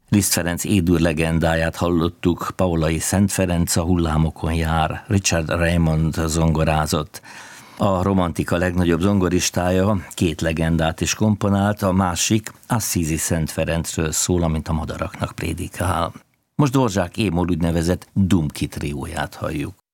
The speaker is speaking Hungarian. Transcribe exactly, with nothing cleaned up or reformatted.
Liszt Ferenc édúr legendáját hallottuk, Paulai Szent Ferenc a hullámokon jár, Richard Raymond zongorázott. A romantika legnagyobb zongoristája két legendát is komponált, a másik Assisi Szent Ferencről szól, amint a madaraknak prédikál. Most Dvořák É-moll úgynevezett Dumki trióját halljuk.